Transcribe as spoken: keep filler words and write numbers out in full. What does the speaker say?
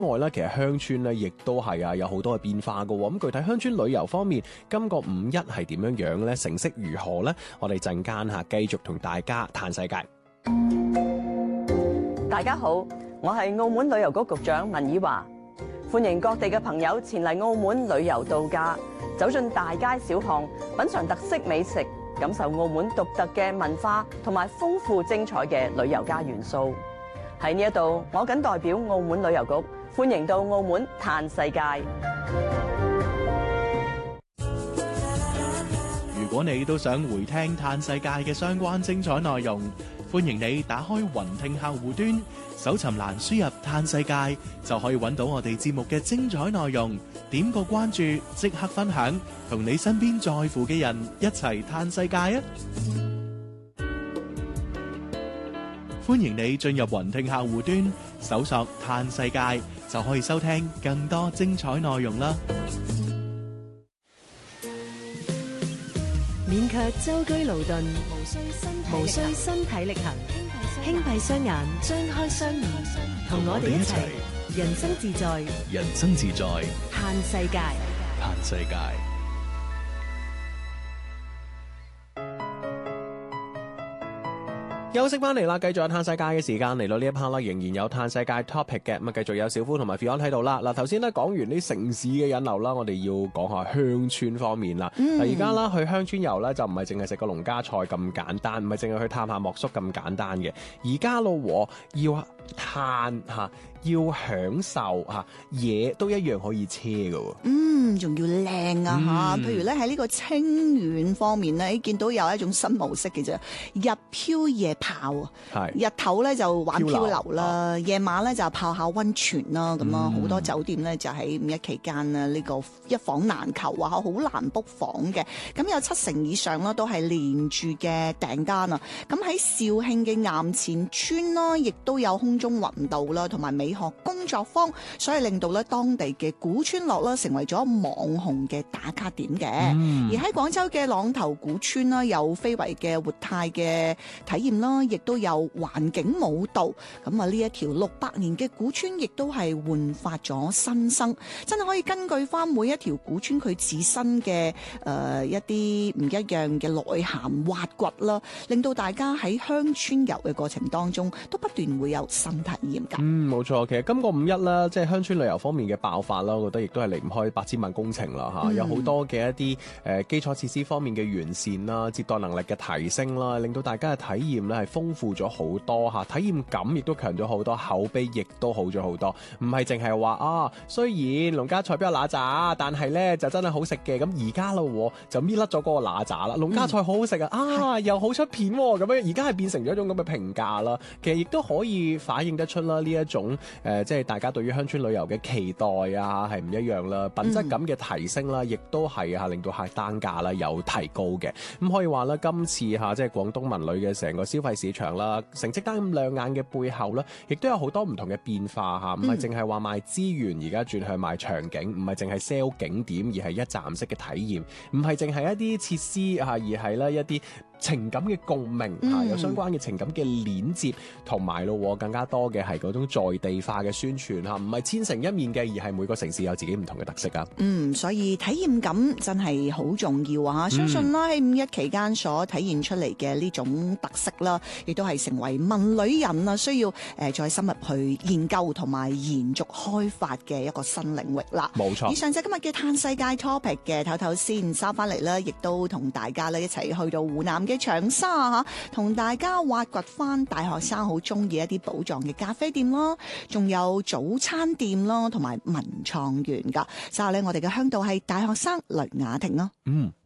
外咧，其實鄉村咧亦都係啊有好多嘅變化噶。咁具體鄉村旅遊方面，今個五一係點樣樣咧？成色如何咧？我哋陣間吓繼續同大家嘆世界。 大家好，我係澳門旅遊局局長文綺華，歡迎各地嘅朋友前嚟澳門旅遊度假，走進大街小巷，品嘗特色美食，感受澳門獨特嘅文化同埋豐富精彩嘅旅遊加元素。喺呢一度，我謹代表澳門旅遊局，歡迎到澳門嘆世界。 如果你都想回聽嘆世界嘅相關精彩內容，歡迎你打開雲聽客戶端，搜尋欄輸入嘆世界，就可以揾到我哋節目嘅精彩內容。點個關注，即刻分享，同你身邊在乎嘅人一齊嘆世界啊！歡迎你進入雲聽客戶端，搜索嘆世界，就可以收聽更多精彩內容啦。 免卻舟車勞頓，無需身體力行，輕閉雙眼，張開雙耳，同我哋一齊人生自在， 人生自在， 嘆世界， 嘆世界。 休息翻嚟啦，繼續有嘆世界嘅時間嚟到呢一 part 啦，仍然有嘆世界 topic 嘅，咁啊繼續有小夫同埋 Fion 喺度啦。嗱，頭先咧講完啲城市嘅引流啦，我哋要講下鄉村方面啦。嗱、嗯，而家啦去鄉村遊咧就唔係淨係食個農家菜咁簡單，唔係淨係去探下莫叔咁簡單嘅。而家咯，要嘆吓，要享受吓嘢都一樣可以車噶。 嗯，仲要靚啊吓、嗯！譬如咧喺呢個清遠方面咧，見到有一種新模式嘅啫，日漂夜泡啊，日頭咧就玩漂流啦，夜晚咧就泡下溫泉啦，咁啊好多酒店咧就喺五一期間啊呢個一房難求啊，好難 book 房嘅，咁有七成以上啦都係連住嘅訂單啊。咁喺肇慶嘅岩前村啦，亦都有空中雲道啦，同埋美學工作坊，所以令到咧當地嘅古村落啦成為咗網紅嘅打卡點嘅、嗯。而喺廣州嘅朗頭古村啦，有非遺嘅活態嘅體驗啦，亦都有環境舞蹈。咁啊呢一條六百年嘅古村亦都係煥發咗新生，真係可以根據翻每一條古村佢自身嘅誒、呃、一啲唔一樣嘅內涵挖掘啦，令到大家喺鄉村遊嘅過程當中都不斷會有新體驗㗎。 嗯，冇錯，其實今個五一啦，即係鄉村旅遊方面嘅爆發啦，我覺得亦都係離唔開百千萬工程啦嚇、嗯，有好多嘅一啲誒、呃、基礎設施方面嘅完善啦，接待能力嘅提升啦，令到大家嘅體驗咧係豐富咗好多嚇，體驗感亦都強咗好多，口碑亦都好咗好多，唔係淨係話啊，雖然農家菜比較乸渣，但係咧就真係好食嘅。咁而家咯就搣甩咗嗰個乸渣啦，農家菜好好食啊、嗯，啊又好出片喎，咁樣而家係變成咗一種咁嘅評價啦。其實亦都可以反映得出啦，呢一種誒、呃、即係大家對於鄉村旅遊嘅期待啊係唔一樣啦，品質感嘅提升啦，亦都係啊令到客單價啦有提高嘅。咁可以話啦，今次嚇即係廣東文旅嘅成個消費市場啦，成績單咁亮眼嘅背後咧，亦都有好多唔同嘅變化嚇，唔係淨係話賣資源，而家轉向賣場景，唔係淨係 sell 景點，而係一站式嘅體驗，唔係淨係一啲設施嚇，而係咧一啲情感嘅共鳴嚇、嗯，有相關嘅情感嘅連接，同埋咯更加多嘅係嗰種在地化嘅宣傳嚇，唔係千城一面嘅，而係每個城市有自己唔同嘅特色啊。 嗯，所以體驗感真係好重要啊！相信啦喺五一期間所體現出嚟嘅呢種特色啦，亦都係成為文旅人啊需要誒再深入去研究同埋延續開發嘅一個新領域啦。 冇錯。以上就今日嘅嘆世界 topic 嘅唞唞先，收翻嚟啦，亦都同大家咧一齊去到湖南嘅長沙嚇，同大家挖掘翻大學生好中意一啲寶藏嘅咖啡店啦，仲有早餐店啦，同埋文創園噶。之後咧，我哋嘅嚮導係大學生雷雅婷咯。 嗯。